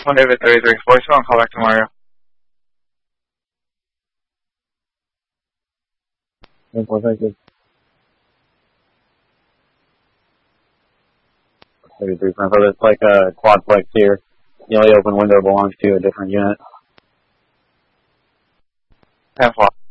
One David 33, voicemail, and call back to Mario. Thank you. 33, so it's like a quadplex here. The only open window belongs to a different unit. 10-4.